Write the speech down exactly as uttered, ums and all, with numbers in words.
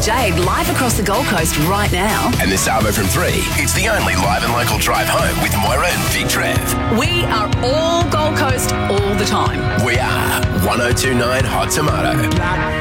Jade live across the Gold Coast right now. And this Arvo from three, it's the only live and local drive home with Moira and Big Trev. We are all Gold Coast all the time. We are one oh two point nine Hot Tomato.